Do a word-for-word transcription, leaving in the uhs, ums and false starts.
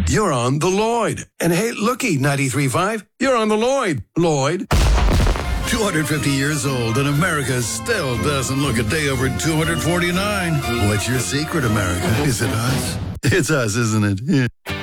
you're on the Lloyd. And hey, looky, ninety-three point five, you're on the Lloyd. Lloyd. two hundred fifty years old, and America still doesn't look a day over two hundred forty-nine. What's your secret, America? Is it us? It's us, isn't it? Yeah.